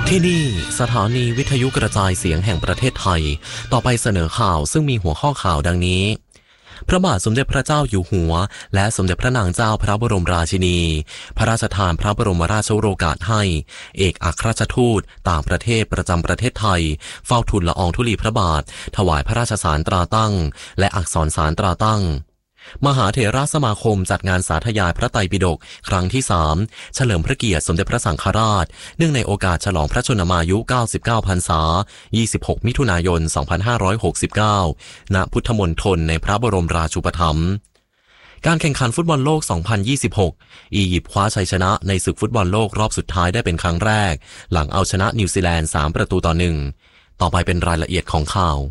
ที่นี่สถานีวิทยุกระจายเสียงแห่งประเทศไทยต่อไปเสนอข่าวซึ่งมีหัวข้อข่าวดังนี้พระบาทสมเด็จพระเจ้าอยู่หัวและสมเด็จพระนางเจ้าพระบรมราชินีพระราชทานพระบรมราชโองการให้เอกอัครราชทูตต่างประเทศประจำประเทศไทยเฝ้าทูลละอองธุลีพระบาทถวายพระราชสารตราตั้งและอักษรสารตราตั้งมหาเถรสมาคมจัดงานสาธยายพระไตรปิฎกครั้งที่3เฉลิมพระเกียรติสมเด็จพระสังฆราชเนื่องในโอกาสฉลองพระชนมายุ99พรรษา26มิถุนายน2569ณพุทธมณฑลในพระบรมราชูปถัมภ์การแข่งขันฟุตบอลโลก2026อียิปต์คว้าชัยชนะในศึกฟุตบอลโลกรอบสุดท้ายได้เป็นครั้งแรกหลังเอาชนะนิวซีแลนด์3-1ต่อไปเป็นรายละเอียดของข่าว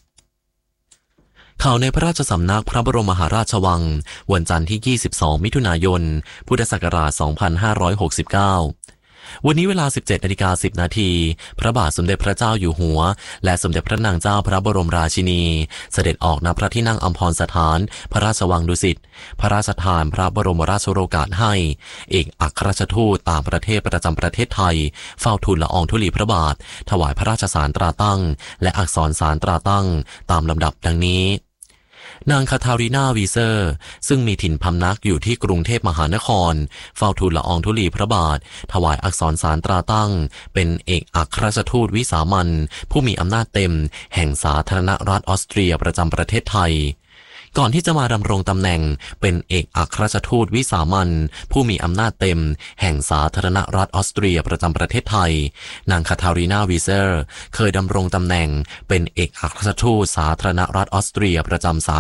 ในพระราชสำนักพระบรมมหาราชวังวันจันทร์ที่22มิถุนายนพุทธศักราช2569วันนี้เวลา 17:10 น.พระบาทสมเด็จพระเจ้าอยู่หัวและสมเด็จพระนางเจ้าพระบรมราชินีเสด็จออกณพระที่นั่งอัมพรสถานพระราชวังดุสิตพระราชทานพระบรมราชโองการให้เอกอัครราชทูตต่างประเทศประจำประเทศไทยเฝ้าทูลละอองธุลีพระบาทถวายพระราชสารตราตั้งและอักษรสารตราตั้งตามลำดับดังนี้นางคาทารีนาวีเซอร์ซึ่งมีถิ่นพำนักอยู่ที่กรุงเทพมหานครเฝ้าทูลละอองธุลีพระบาทถวายอักษรสารตราตั้งเป็นเอกอัครราชทูตวิสามัญผู้มีอำนาจเต็มแห่งสาธารณรัฐออสเตรียประจำประเทศไทยก่อนที่จะมาดำรงตำแหน่งเป็นเอกอัครราชทูตวิสามัญผู้มีอำนาจเต็มแห่งสาธารณรัฐออสเตรียประจำประเทศไทยนางคาทารีนาวีเซอร์เคยดำรงตำแหน่งเป็นเอกอัครราชทูตสาธารณรัฐออสเตรียประจำสา